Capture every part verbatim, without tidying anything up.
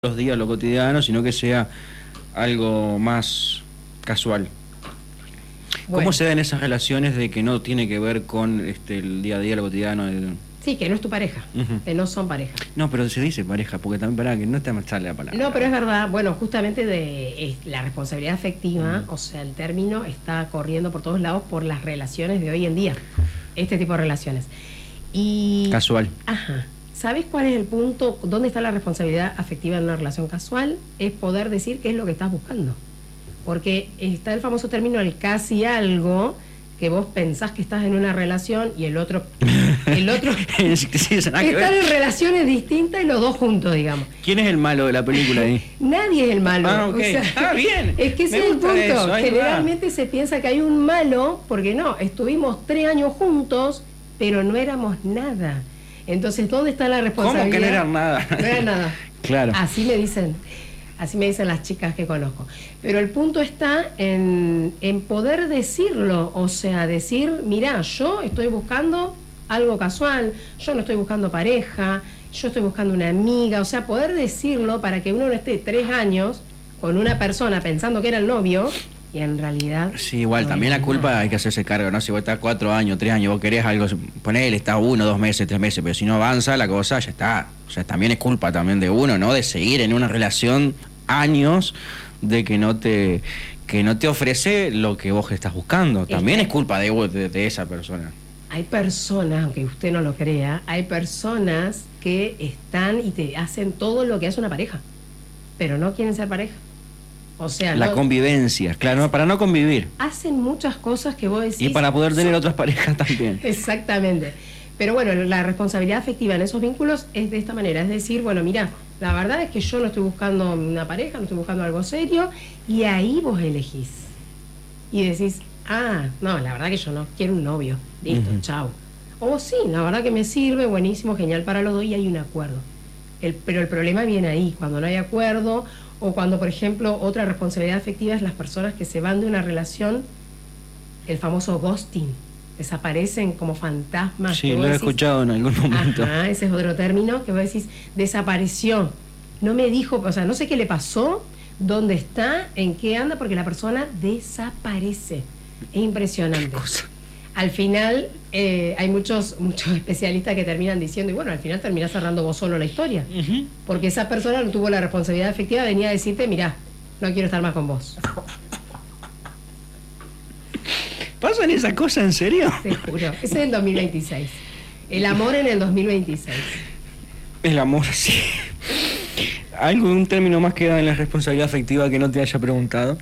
los días, lo cotidiano, sino que sea algo más casual. Bueno. ¿Cómo se dan esas relaciones de que no tiene que ver con este, el día a día, lo cotidiano? El... Sí, que no es tu pareja, uh-huh. que no son pareja. No, pero se dice pareja, porque también para que no está más tarde la palabra. No, pero es verdad, bueno, justamente de es, la responsabilidad afectiva, uh-huh. o sea, el término está corriendo por todos lados por las relaciones de hoy en día, este tipo de relaciones. Y casual. Ajá. ¿Sabes cuál es el punto? ¿Dónde está la responsabilidad afectiva en una relación casual? Es poder decir qué es lo que estás buscando. Porque está el famoso término el casi algo, que vos pensás que estás en una relación y el otro... el otro sí, están en relaciones distintas y los dos juntos, digamos. ¿Quién es el malo de la película ahí? Nadie es el malo. Ah, ok. O sea, ah, bien. Es que ese es el punto. Eso, Generalmente va. Se piensa que hay un malo, porque no, estuvimos tres años juntos, pero no éramos nada. Entonces, ¿dónde está la responsabilidad? ¿Cómo que no eran nada? No eran nada. Claro. Así me dicen, así me dicen las chicas que conozco. Pero el punto está en, en poder decirlo, o sea, decir, mirá, yo estoy buscando algo casual, yo no estoy buscando pareja, yo estoy buscando una amiga, o sea, poder decirlo para que uno no esté tres años con una persona pensando que era el novio, y en realidad... Sí, igual, no también la culpa nada. Hay que hacerse cargo, ¿no? Si vos estás cuatro años, tres años, vos querés algo, ponele, está uno, dos meses, tres meses, pero si no avanza la cosa, ya está. O sea, también es culpa también de uno, ¿no? De seguir en una relación años de que no te que no te ofrece lo que vos estás buscando. También es, es culpa de, de, de esa persona. Hay personas, aunque usted no lo crea, hay personas que están y te hacen todo lo que hace una pareja, pero no quieren ser pareja. O sea, la no, convivencia, claro, para no convivir. Hacen muchas cosas que vos decís... Y para poder tener son... otras parejas también. Exactamente. Pero bueno, la responsabilidad afectiva en esos vínculos es de esta manera. Es decir, bueno, mira, la verdad es que yo no estoy buscando una pareja, no estoy buscando algo serio, y ahí vos elegís. Y decís, ah, no, la verdad que yo no quiero un novio. Listo, uh-huh. Chao. O sí, la verdad que me sirve, buenísimo, genial para los dos, y hay un acuerdo. El, pero el problema viene ahí, cuando no hay acuerdo... O cuando, por ejemplo, otra responsabilidad afectiva es las personas que se van de una relación, el famoso ghosting, desaparecen como fantasmas. Sí, lo he decís, escuchado en algún momento. Ajá, ese es otro término que vos decís, desapareció. No me dijo, o sea, no sé qué le pasó, dónde está, en qué anda, porque la persona desaparece. Es impresionante. ¿Qué cosa? Al final, eh, hay muchos muchos especialistas que terminan diciendo, y bueno, al final terminás cerrando vos solo la historia. Uh-huh. Porque esa persona no tuvo la responsabilidad efectiva, venía a decirte, mirá, no quiero estar más con vos. ¿Pasan esas cosas en serio? Te juro. Ese es el dos mil veintiséis. El amor en el dos mil veintiséis. El amor, sí. ¿Algún término más queda en la responsabilidad afectiva que no te haya preguntado?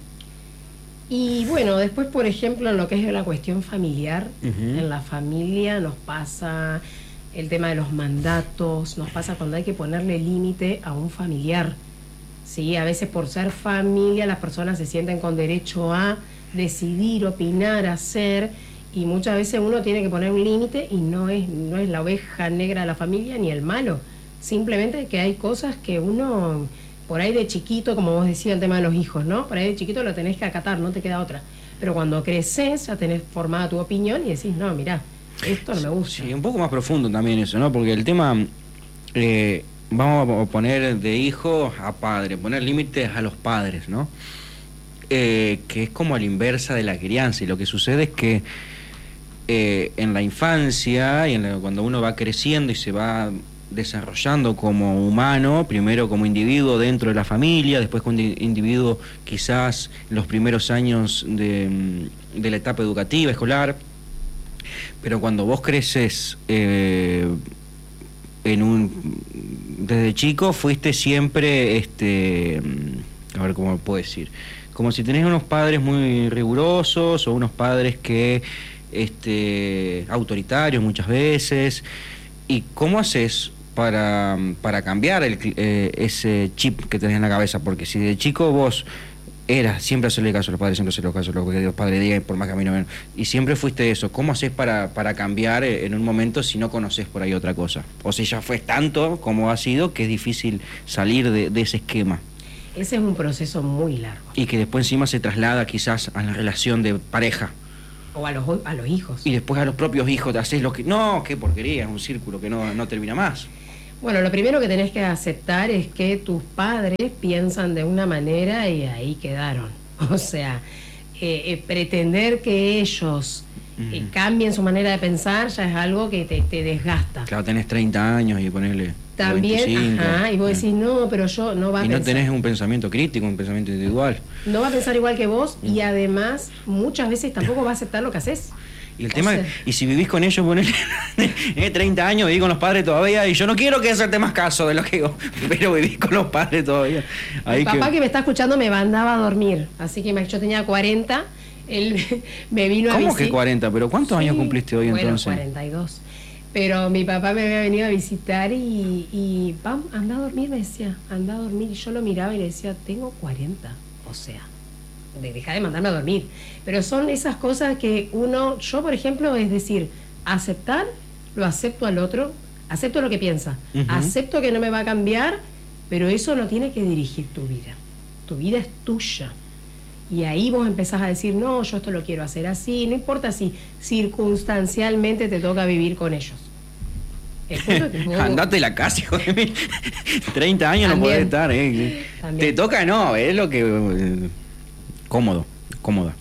Y bueno, después, por ejemplo, en lo que es la cuestión familiar, uh-huh. en la familia nos pasa el tema de los mandatos, nos pasa cuando hay que ponerle límite a un familiar. Sí, a veces por ser familia las personas se sienten con derecho a decidir, opinar, hacer, y muchas veces uno tiene que poner un límite y no es, no es la oveja negra de la familia ni el malo. Simplemente que hay cosas que uno... Por ahí de chiquito, como vos decías, el tema de los hijos, ¿no? Por ahí de chiquito lo tenés que acatar, no te queda otra. Pero cuando creces, ya tenés formada tu opinión y decís, no, mirá, esto no me gusta. Sí, un poco más profundo también eso, ¿no? Porque el tema, eh, vamos a poner de hijo a padre, poner límites a los padres, ¿no? Eh, que es como a la inversa de la crianza. Y lo que sucede es que eh, en la infancia y en la, cuando uno va creciendo y se va... desarrollando como humano, primero como individuo dentro de la familia, después como individuo quizás en los primeros años de, de la etapa educativa, escolar, pero cuando vos creces eh, en un desde chico fuiste siempre este a ver cómo puedo decir, como si tenés unos padres muy rigurosos o unos padres que este autoritarios muchas veces. ¿Y cómo haces para, para cambiar el, eh, ese chip que tenés en la cabeza? Porque si de chico vos eras siempre hacerle caso a los padres, siempre hacerle caso a lo que los padres digan, por más que a mí no me... Y siempre fuiste eso, ¿cómo haces para, para cambiar en un momento si no conoces por ahí otra cosa? O si ya fue tanto como ha sido que es difícil salir de, de ese esquema. Ese es un proceso muy largo. Y que después encima se traslada quizás a la relación de pareja. O a los, a los hijos. Y después a los propios hijos te haces lo que... No, qué porquería, es un círculo que no, no termina más. Bueno, lo primero que tenés que aceptar es que tus padres piensan de una manera y ahí quedaron. O sea, eh, eh, pretender que ellos eh, cambien su manera de pensar ya es algo que te, te desgasta. Claro, tenés treinta años y ponerle También, veinticinco. Ajá, y vos decís, no, pero yo no va a Y no pensar. tenés un pensamiento crítico, un pensamiento individual. No va a pensar igual que vos y además muchas veces tampoco va a aceptar lo que haces. Y el O tema, sea, y si vivís con ellos, ponele, eh, treinta años, vivís con los padres todavía, y yo no quiero que hacerte más caso de lo que digo, pero vivís con los padres todavía. Ahí mi papá que... que me está escuchando me mandaba a dormir, así que yo tenía cuarenta, él me vino a ¿Cómo visitar. que cuarenta? ¿Pero cuántos Sí, años cumpliste hoy bueno, entonces? cuarenta y dos. Pero mi papá me había venido a visitar y, y vamos, anda a dormir, me decía, anda a dormir. Y yo lo miraba y le decía, tengo cuarenta, o sea, de dejar de mandarme a dormir. Pero son esas cosas que uno, yo por ejemplo, es decir, aceptar, lo acepto al otro, acepto lo que piensa, Uh-huh. acepto que no me va a cambiar, pero eso no tiene que dirigir tu vida. Tu vida es tuya. Y ahí vos empezás a decir, no, yo esto lo quiero hacer así, no importa si circunstancialmente te toca vivir con ellos. El punto es que vos- Andate la casa, hijo de mí. treinta años no También. podés estar, eh. También. Te toca, no, es lo que... eh, cómodo, cómoda.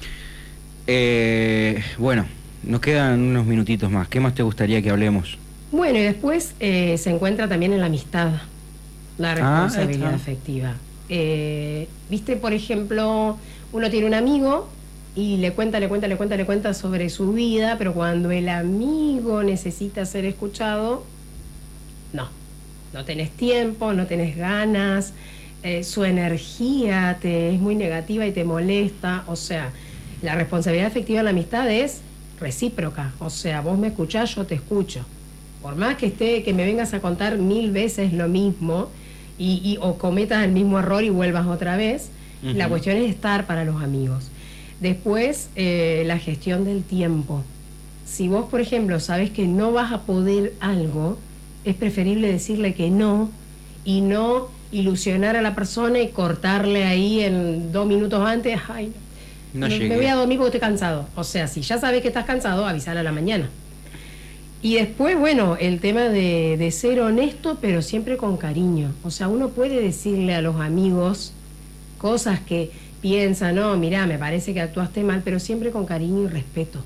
Eh, bueno, nos quedan unos minutitos más. ¿Qué más te gustaría que hablemos? Bueno, y después eh, se encuentra también en la amistad, la responsabilidad está. afectiva. Eh, Viste, por ejemplo, uno tiene un amigo y le cuenta, le cuenta, le cuenta, le cuenta sobre su vida, pero cuando el amigo necesita ser escuchado, no, no tenés tiempo, no tenés ganas, eh, su energía te es muy negativa y te molesta. O sea, la responsabilidad afectiva en la amistad es recíproca, o sea, vos me escuchás, yo te escucho. Por más que esté, que me vengas a contar mil veces lo mismo y, y o cometas el mismo error y vuelvas otra vez, Uh-huh. la cuestión es estar para los amigos. Después, eh, la gestión del tiempo. Si vos, por ejemplo, sabes que no vas a poder algo, es preferible decirle que no y no ilusionar a la persona y cortarle ahí en dos minutos antes. Ay, No me, llegué. me voy a dormir porque estoy cansado. O sea, si ya sabes que estás cansado, avisar a la mañana. Y después, bueno, el tema de, de ser honesto, pero siempre con cariño. O sea, uno puede decirle a los amigos cosas que piensan, no, mirá, me parece que actuaste mal, pero siempre con cariño y respeto.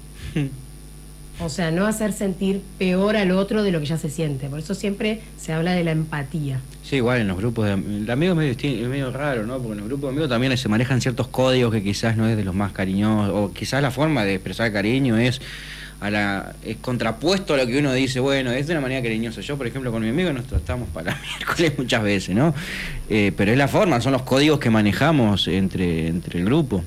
O sea, no hacer sentir peor al otro de lo que ya se siente. Por eso siempre se habla de la empatía. Sí, igual en los grupos de am- el amigo es medio, disti- es medio raro, ¿no? Porque en los grupos de amigos también se manejan ciertos códigos que quizás no es de los más cariñosos, o quizás la forma de expresar cariño es a la es contrapuesto a lo que uno dice, bueno, es de una manera cariñosa. Yo, por ejemplo, con mi amigo nos tratamos para miércoles muchas veces, ¿no? Eh, pero es la forma, son los códigos que manejamos entre, entre el grupo.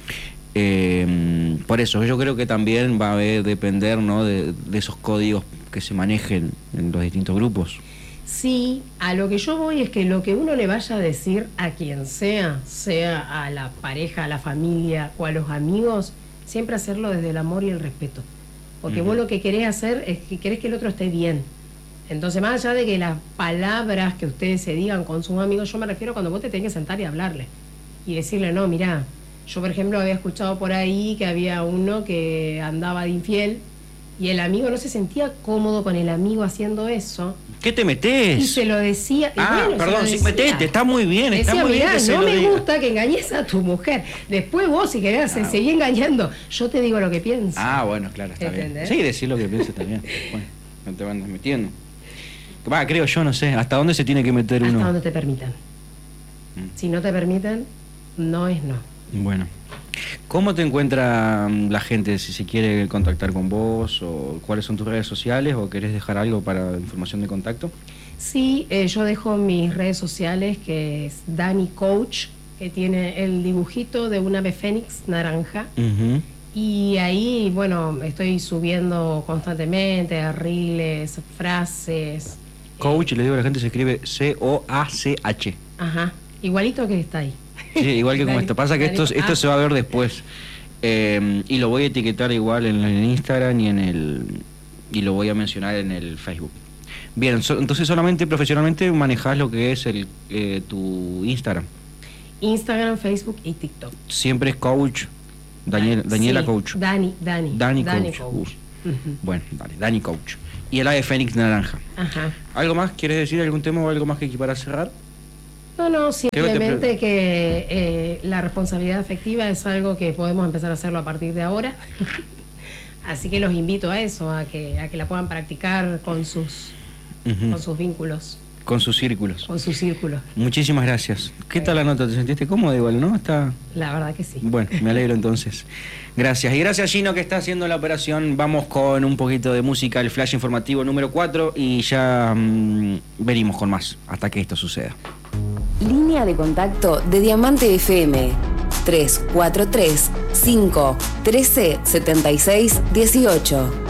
Eh, por eso yo creo que también va a haber, depender, ¿no? de, de esos códigos que se manejen en los distintos grupos. Sí, a lo que yo voy es que lo que uno le vaya a decir a quien sea, sea a la pareja, a la familia o a los amigos, siempre hacerlo desde el amor y el respeto. Porque Ujú. vos lo que querés hacer es que querés que el otro esté bien. Entonces, más allá de que las palabras que ustedes se digan con sus amigos, yo me refiero cuando vos te tenés que sentar y hablarle. Y decirle, no, mirá, yo por ejemplo había escuchado por ahí que había uno que andaba de infiel y el amigo no se sentía cómodo con el amigo haciendo eso. ¿Qué te metés? Y se lo decía. y Ah, bueno, se perdón, lo sí, decía. metete, está muy bien, está Decía, muy bien mirá, que se no lo me diga". gusta que engañes a tu mujer. Después vos, si querés, Ah, seguí engañando. Yo te digo lo que pienso. Ah, bueno, claro, está ¿Entendés? bien. Sí, decir lo que piensas también. Bueno, no te van metiendo. Va, creo yo, no sé, ¿hasta dónde se tiene que meter Hasta uno? donde te permitan. Mm. Si no te permiten, no es no. Bueno. ¿Cómo te encuentra mm, la gente si se quiere contactar con vos? ¿O cuáles son tus redes sociales? ¿O querés dejar algo para información de contacto? Sí, eh, yo dejo mis redes sociales, que es Dani Coach, que tiene el dibujito de un ave fénix naranja. Ujú. Y ahí, bueno, estoy subiendo constantemente reels, frases. Coach, le digo a la gente, se escribe C O A C H. Ajá, igualito que está ahí. Sí, igual que como Dani- esto. Pasa que esto, Dani- esto ah. se va a ver después. Eh, y lo voy a etiquetar igual en, en Instagram y en el y lo voy a mencionar en el Facebook. Bien, so- entonces solamente profesionalmente manejás lo que es el eh, tu Instagram. Instagram, Facebook y TikTok. Siempre es coach, Daniel, Daniela Sí, Coach. Dani, Dani. Dani Coach. Uh, Uh-huh. Bueno, dale, Dani Coach. Y el ave fénix naranja. Ajá. ¿Algo más? ¿Quieres decir algún tema o algo más que para cerrar? No, no, simplemente que eh, la responsabilidad afectiva es algo que podemos empezar a hacerlo a partir de ahora. Así que los invito a eso, a que, a que la puedan practicar con sus, uh-huh. con sus vínculos. Con sus círculos. Con sus círculos. Muchísimas gracias. ¿Qué tal la nota? ¿Te sentiste cómodo igual, no? Está... La verdad que sí. Bueno, me alegro entonces. Gracias. Y gracias, Gino, que está haciendo la operación. Vamos con un poquito de música, el flash informativo número cuatro, y ya mmm, venimos con más hasta que esto suceda. Línea de contacto de Diamante F M tres cuatro tres, cinco uno tres, siete seis uno ocho.